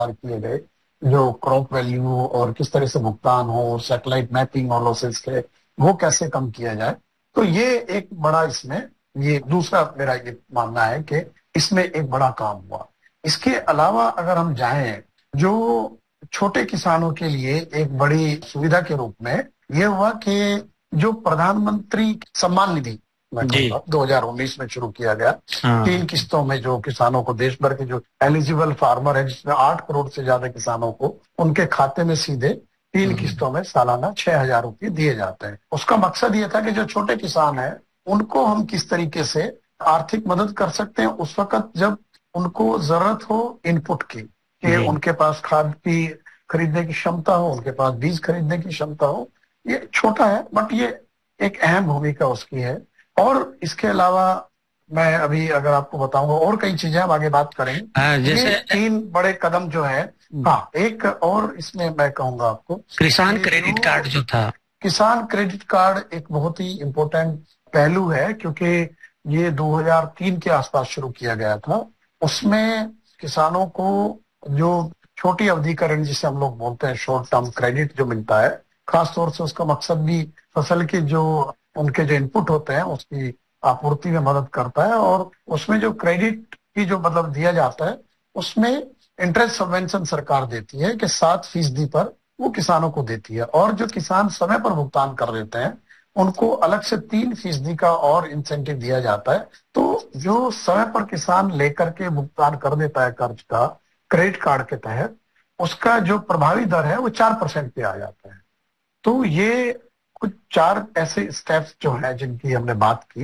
किए गए, जो क्रॉप वैल्यू और किस तरह से भुगतान हो, सैटेलाइट मैपिंग और लॉसेस के, वो कैसे कम किया जाए। तो ये एक बड़ा इसमें, ये दूसरा मेरा ये मानना है कि इसमें एक बड़ा काम हुआ। इसके अलावा अगर हम जाएं, जो छोटे किसानों के लिए एक बड़ी सुविधा के रूप में ये हुआ कि जो प्रधानमंत्री सम्मान निधि मैं कहूँगा 2019 में शुरू किया गया, 3 किस्तों में जो किसानों को, देश भर के जो एलिजिबल फार्मर है, जिसमें 8 करोड़ से ज्यादा किसानों को उनके खाते में सीधे 3 किस्तों में सालाना 6,000 रुपये दिए जाते हैं। उसका मकसद ये था कि जो छोटे किसान हैं उनको हम किस तरीके से आर्थिक मदद कर सकते हैं उस वक्त जब उनको जरूरत हो इनपुट की, कि उनके पास खाद की खरीदने की क्षमता हो, उनके पास बीज खरीदने की क्षमता हो। ये छोटा है बट ये एक अहम भूमिका उसकी है। और इसके अलावा मैं अभी अगर आपको बताऊंगा और कई चीजें हम आगे बात करेंगे। जैसे 3 बड़े कदम जो है, हाँ एक और इसमें मैं कहूंगा आपको, किसान क्रेडिट कार्ड जो था, किसान क्रेडिट कार्ड एक बहुत ही इम्पोर्टेंट पहलू है, क्योंकि ये 2003 के आसपास शुरू किया गया था। उसमें किसानों को जो छोटी अवधि का ऋण जिसे हम लोग बोलते हैं, शॉर्ट टर्म क्रेडिट जो मिलता है, खासतौर से उसका मकसद भी फसल के जो उनके जो इनपुट होते हैं उसकी आपूर्ति में मदद करता है। और उसमें जो क्रेडिट की जो मतलब दिया जाता है उसमें इंटरेस्ट सबवेंशन सरकार देती है कि 7% पर वो किसानों को देती है। और जो किसान समय पर भुगतान कर देते हैं उनको अलग से 3% का और इंसेंटिव दिया जाता है। तो जो समय पर किसान लेकर के भुगतान कर देता है कर्ज का क्रेडिट कार्ड के तहत, उसका जो प्रभावी दर है वो 4% पे आ जाता है। तो ये कुछ 4 ऐसे स्टेप्स जो हैं जिनकी हमने बात की,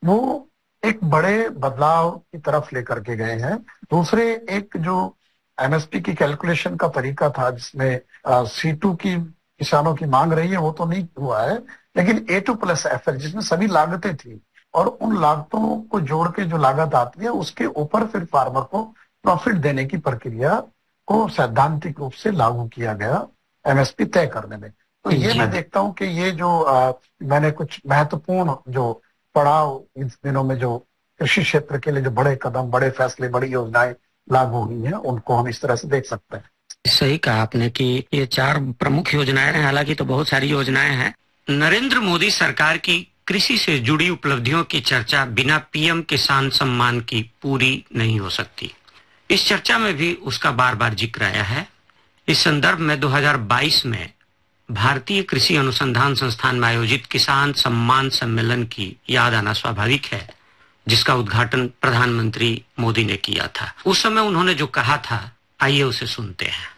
वो एक बड़े बदलाव की तरफ लेकर के गए हैं। दूसरे, एक जो एमएसपी की कैलकुलेशन का तरीका था जिसमें C2 की किसानों की मांग रही है, वो तो नहीं हुआ है, लेकिन A2+FL जिसमें सभी लागतें थी और उन लागतों को जोड़ के जो लागत आती है उसके ऊपर फिर फार्मर को प्रॉफिट देने की प्रक्रिया को सैद्धांतिक रूप से लागू किया गया एमएसपी तय करने में। तो ये मैं देखता हूं कि ये जो मैंने कुछ महत्वपूर्ण जो पड़ाव इन दिनों में जो कृषि क्षेत्र के लिए जो बड़े कदम, बड़े फैसले, बड़ी योजनाएं लागू हुई हैं, उनको हम इस तरह से देख सकते हैं। सही कहा आपने कि ये 4 प्रमुख योजनाएं हैं, हालांकि तो बहुत सारी योजनाएं हैं। नरेंद्र मोदी सरकार की कृषि से जुड़ी उपलब्धियों की चर्चा बिना पीएम किसान सम्मान की पूरी नहीं हो सकती। इस चर्चा में भी उसका बार बार जिक्र आया है। इस संदर्भ में 2022 में भारतीय कृषि अनुसंधान संस्थान में आयोजित किसान सम्मान सम्मेलन की याद आना स्वाभाविक है, जिसका उद्घाटन प्रधानमंत्री मोदी ने किया था। उस समय उन्होंने जो कहा था, आइए उसे सुनते हैं।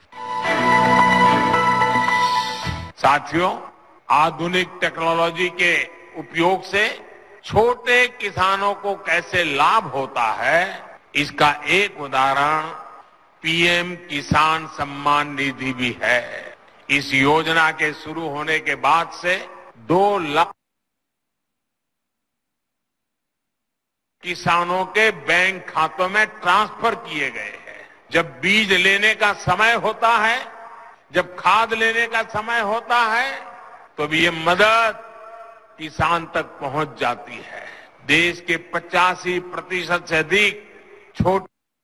साथियों, आधुनिक टेक्नोलॉजी के उपयोग से छोटे किसानों को कैसे लाभ होता है, इसका एक उदाहरण पीएम किसान सम्मान निधि भी है। इस योजना के शुरू होने के बाद से 2 लाख किसानों के बैंक खातों में ट्रांसफर किए गए हैं। जब बीज लेने का समय होता है, जब खाद लेने का समय होता है, तो भी ये मदद किसान तक पहुंच जाती है। देश के 85% से अधिक छोटे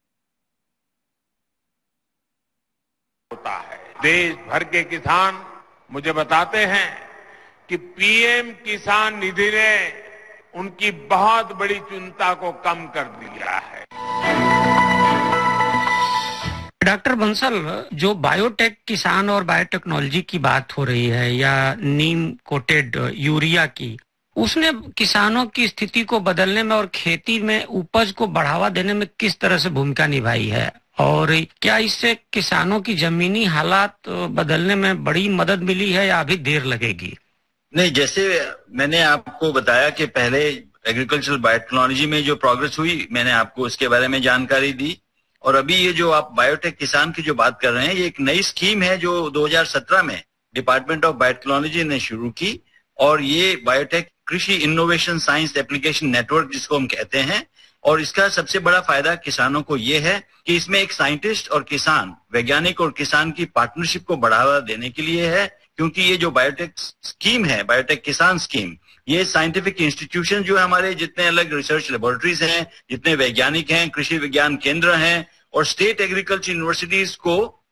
होता है। देश भर के किसान मुझे बताते हैं कि पीएम किसान निधि ने उनकी बहुत बड़ी चिंता को कम कर दिया है। डॉक्टर बंसल, जो बायोटेक किसान और बायोटेक्नोलॉजी की बात हो रही है या नीम कोटेड यूरिया की, उसने किसानों की स्थिति को बदलने में और खेती में उपज को बढ़ावा देने में किस तरह से भूमिका निभाई है, और क्या इससे किसानों की जमीनी हालात बदलने में बड़ी मदद मिली है या अभी देर लगेगी? नहीं, जैसे मैंने आपको बताया कि पहले एग्रीकल्चरल बायोटेक्नोलॉजी में जो प्रोग्रेस हुई, मैंने आपको उसके बारे में जानकारी दी। और अभी ये जो आप बायोटेक किसान की जो बात कर रहे हैं, ये एक नई स्कीम है जो 2017 में डिपार्टमेंट ऑफ बायोटेक्नोलॉजी ने शुरू की। और ये बायोटेक कृषि इनोवेशन साइंस एप्लीकेशन नेटवर्क जिसको हम कहते हैं, और इसका सबसे बड़ा फायदा किसानों को ये है कि इसमें एक साइंटिस्ट और किसान, वैज्ञानिक और किसान की पार्टनरशिप को बढ़ावा देने के लिए है। क्योंकि ये जो बायोटेक स्कीम है, बायोटेक किसान स्कीम, ये साइंटिफिक इंस्टीट्यूशन जो है हमारे, जितने अलग रिसर्च लेबोरेटरीज हैं, जितने वैज्ञानिक हैं, कृषि विज्ञान केंद्र हैं, और स्टेट एग्रीकल्चर यूनिवर्सिटीज को